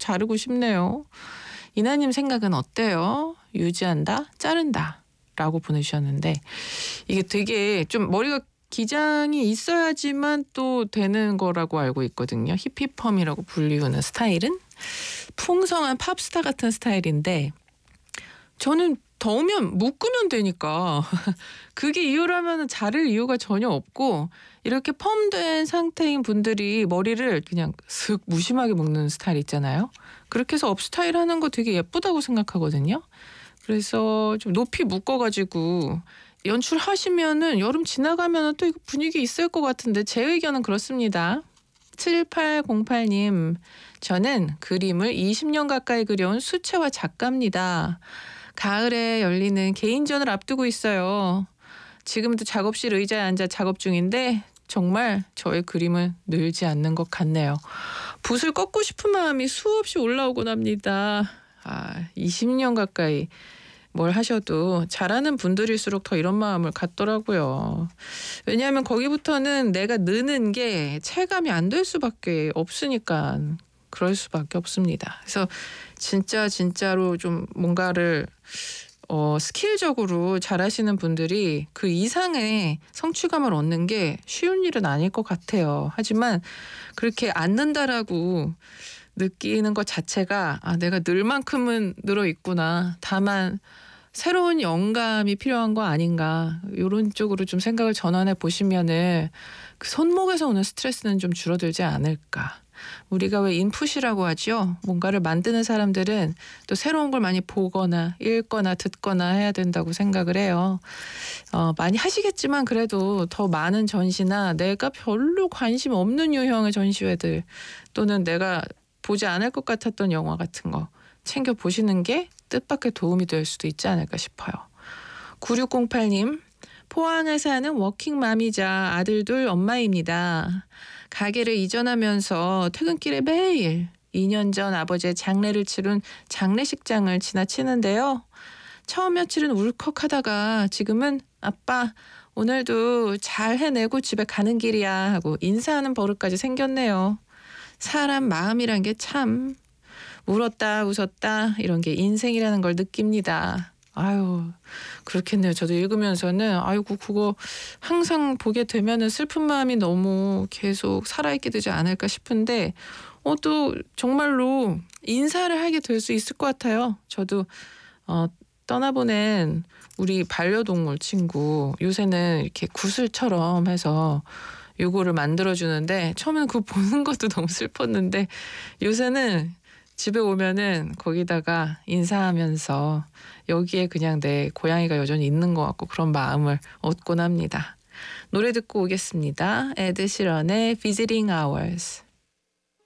자르고 싶네요. 이나님 생각은 어때요? 유지한다? 자른다? 라고 보내주셨는데 이게 되게 좀 머리가 기장이 있어야지만 또 되는 거라고 알고 있거든요. 히피펌이라고 불리우는 스타일은 풍성한 팝스타 같은 스타일인데 저는 더우면 묶으면 되니까 그게 이유라면 자를 이유가 전혀 없고 이렇게 펌된 상태인 분들이 머리를 그냥 슥 무심하게 묶는 스타일 있잖아요. 그렇게 해서 업스타일 하는 거 되게 예쁘다고 생각하거든요. 그래서 좀 높이 묶어가지고 연출하시면은 여름 지나가면은 또 이거 분위기 있을 것 같은데 제 의견은 그렇습니다. 7808님, 저는 그림을 20년 가까이 그려온 수채화 작가입니다. 가을에 열리는 개인전을 앞두고 있어요. 지금도 작업실 의자에 앉아 작업 중인데 정말 저의 그림은 늘지 않는 것 같네요. 붓을 꺾고 싶은 마음이 수없이 올라오곤 합니다. 20년 가까이 뭘 하셔도 잘하는 분들일수록 더 이런 마음을 갖더라고요. 왜냐하면 거기부터는 내가 느는 게 체감이 안 될 수밖에 없으니까 그럴 수밖에 없습니다. 그래서 진짜로 좀 뭔가를 스킬적으로 잘하시는 분들이 그 이상의 성취감을 얻는 게 쉬운 일은 아닐 것 같아요. 하지만 그렇게 안 는다라고 느끼는 것 자체가 내가 늘 만큼은 늘어 있구나. 다만 새로운 영감이 필요한 거 아닌가. 이런 쪽으로 좀 생각을 전환해 보시면은 그 손목에서 오는 스트레스는 좀 줄어들지 않을까. 우리가 왜 인풋이라고 하죠. 뭔가를 만드는 사람들은 또 새로운 걸 많이 보거나 읽거나 듣거나 해야 된다고 생각을 해요. 많이 하시겠지만 그래도 더 많은 전시나 내가 별로 관심 없는 유형의 전시회들 또는 내가 보지 않을 것 같았던 영화 같은 거 챙겨 보시는 게 뜻밖의 도움이 될 수도 있지 않을까 싶어요. 9608님, 포항에 사는 워킹맘이자 아들 둘 엄마입니다. 가게를 이전하면서 퇴근길에 매일 2년 전 아버지의 장례를 치른 장례식장을 지나치는데요. 처음 며칠은 울컥하다가 지금은 아빠 오늘도 잘 해내고 집에 가는 길이야 하고 인사하는 버릇까지 생겼네요. 사람 마음이란 게 참 울었다 웃었다 이런 게 인생이라는 걸 느낍니다. 아유 그렇겠네요. 저도 읽으면서는 아이고 그거 항상 보게 되면은 슬픈 마음이 너무 계속 살아있게 되지 않을까 싶은데 또 정말로 인사를 하게 될 수 있을 것 같아요. 저도 떠나보낸 우리 반려동물 친구 요새는 이렇게 구슬처럼 해서 요거를 만들어주는데 처음에는 그거 보는 것도 너무 슬펐는데 요새는 집에 오면은 거기다가 인사하면서 여기에 그냥 내 고양이가 여전히 있는 것 같고 그런 마음을 얻곤 합니다. 노래 듣고 오겠습니다. 에드 시런의 Visiting Hours.